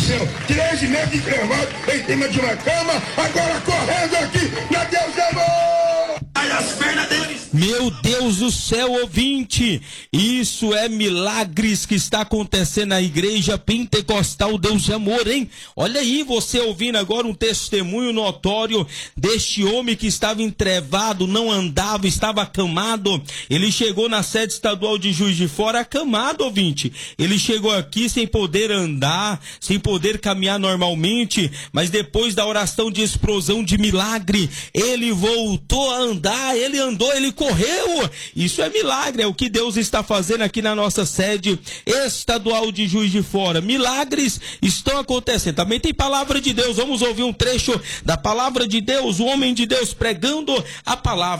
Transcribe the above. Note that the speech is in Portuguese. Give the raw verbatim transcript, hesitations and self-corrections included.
céu. Três metros de cremado em cima de uma cama, agora correndo aqui na Deus amor. Ai, as pernas deles. Meu Deus do céu, ouvinte, isso é milagres que está acontecendo na igreja pentecostal Deus de Amor, hein? Olha aí, você ouvindo agora um testemunho notório deste homem que estava entrevado, não andava, estava acamado. Ele chegou na sede estadual de Juiz de Fora acamado, ouvinte. Ele chegou aqui sem poder andar, sem poder caminhar normalmente, mas depois da oração de explosão de milagre, ele voltou a andar, ele andou, ele correu. Isso é milagre, é o que Deus está fazendo aqui na nossa sede estadual de Juiz de Fora. Milagres estão acontecendo. Também tem palavra de Deus. Vamos ouvir um trecho da palavra de Deus, o homem de Deus pregando a palavra.